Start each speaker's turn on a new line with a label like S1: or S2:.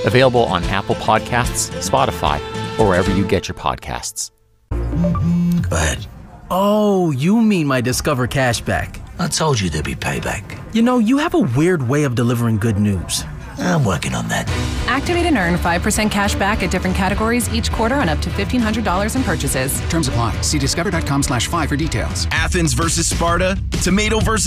S1: Available on Apple Podcasts, Spotify, or wherever you get your podcasts.
S2: Go ahead.
S3: Oh, you mean my Discover cashback.
S2: I told you there'd be payback.
S3: You know, you have a weird way of delivering good news.
S2: I'm working on that.
S4: Activate and earn 5% cash back at different categories each quarter on up to $1,500 in purchases.
S5: Terms apply. See discover.com/5 for details.
S6: Athens versus Sparta, Tomato versus